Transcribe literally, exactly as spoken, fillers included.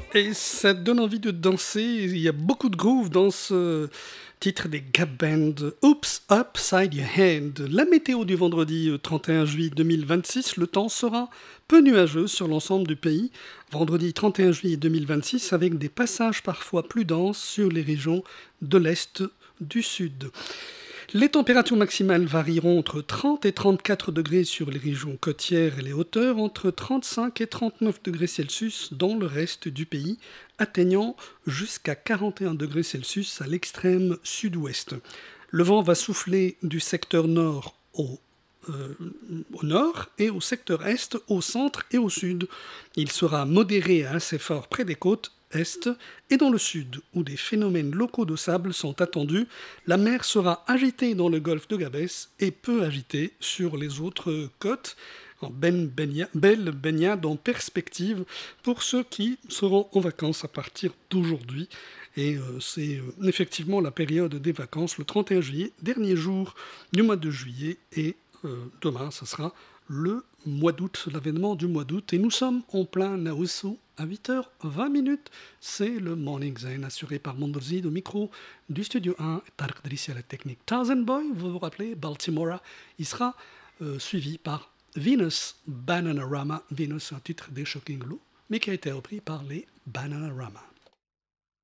Et ça donne envie de danser. Il y a beaucoup de groove dans ce titre des Gap Band. Oops, Upside Your Head. La météo du vendredi trente et un juillet deux mille vingt-six. Le temps sera peu nuageux sur l'ensemble du pays. Vendredi trente et un juillet deux mille vingt-six avec des passages parfois plus denses sur les régions de l'Est, du Sud. Les températures maximales varieront entre trente et trente-quatre degrés sur les régions côtières et les hauteurs, entre trente-cinq et trente-neuf degrés Celsius dans le reste du pays, atteignant jusqu'à quarante et un degrés Celsius à l'extrême sud-ouest. Le vent va souffler du secteur nord au Euh, au nord et au secteur est, au centre et au sud. Il sera modéré à assez fort près des côtes est et dans le sud, où des phénomènes locaux de sable sont attendus. La mer sera agitée dans le golfe de Gabès et peu agitée sur les autres côtes. En ben baignade, belle baignade en perspective pour ceux qui seront en vacances à partir d'aujourd'hui. Et euh, c'est euh, effectivement la période des vacances, le trente et un juillet, dernier jour du mois de juillet, et euh, demain, ça sera le mois d'août, l'avènement du mois d'août. Et nous sommes en plein Naoussou à huit heures vingt minutes. C'est le Morning Zen assuré par Mondrzid au micro du studio un. Tarek Drissi à la technique. Tarzan Boy, vous vous rappelez, Baltimora, il sera euh, suivi par Venus Bananarama. Venus, un titre des Shocking Blue, mais qui a été repris par les Bananarama.